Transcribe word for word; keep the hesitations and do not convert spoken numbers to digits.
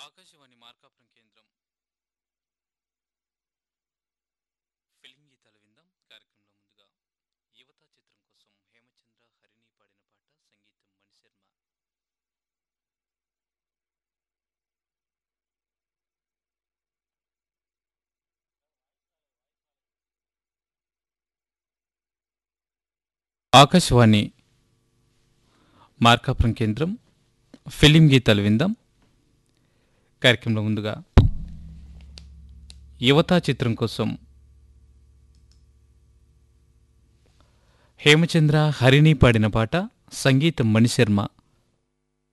ఆకాశవాణి మార్కాపురం కేంద్రం ఫిలిం గీతాలు విందాం కార్యక్రమంలో ముందుగా యువత చిత్రం కోసం హేమచంద్ర హరిణి పాడిన పాట సంగీతం మణిశర్మ. ఆకాశవాణి మార్కాపురం కేంద్రం ఫిలిం గీతాలు విందాం కార్యక్రమంలో ముందుగా యువత చిత్రం కోసం హేమచంద్ర హరిణి పాడిన పాట సంగీతం మణిశర్మ.